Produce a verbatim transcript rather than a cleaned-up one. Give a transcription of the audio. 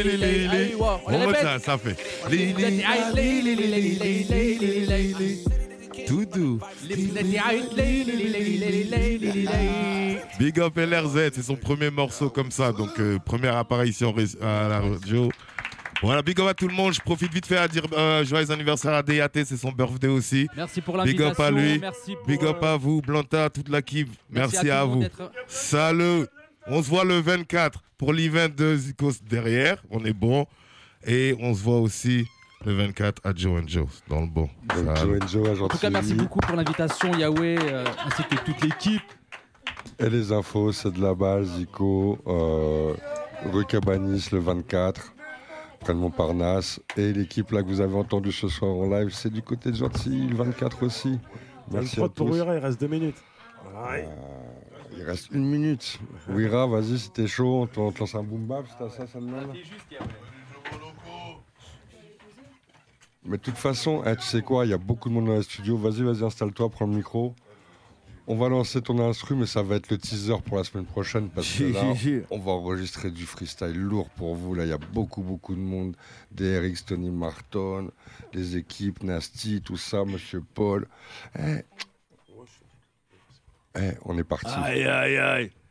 On voit ça, ça fait. Tout doux. Big up L R Z, c'est son premier morceau comme ça, donc euh, première apparition à la radio. Voilà, big up à tout le monde. Je profite vite fait à dire euh, joyeux anniversaire à D A T, c'est son birthday aussi. Merci pour l'invitation. Big up à lui. Merci pour, big up à vous, Blanta, toute l'équipe. Merci, Merci à, à vous. Salut. On se voit le vingt-quatre pour l'event de Zikos derrière. On est bon. Et on se voit aussi le vingt-quatre à Joe and Joe, dans le bon. Joe and Joe, en tout cas, merci beaucoup pour l'invitation, Yahweh, euh, ainsi que toute l'équipe. Et les infos, c'est de la base, Zico, euh, rue Cabanis le vingt-quatre. Près de Montparnasse. Et l'équipe là que vous avez entendu ce soir en live, c'est du côté de Gentil, le vingt-quatre aussi. Merci à tous. Pour Wira, il reste deux minutes. Ouais. Euh, il reste une minute. Wira, vas-y, si t'es chaud, on te lance un boom bap, c'est à ça, ça demande. Mais de toute façon, eh, tu sais quoi, il y a beaucoup de monde dans les studios. Vas-y, vas-y, installe-toi, prends le micro. On va lancer ton instru, mais ça va être le teaser pour la semaine prochaine parce que là, on va enregistrer du freestyle lourd pour vous. Là, il y a beaucoup, beaucoup de monde. D R X, Tony Marton, les équipes, Nasty, tout ça, Monsieur Paul. Eh, eh, on est parti. Aïe, aïe, aïe.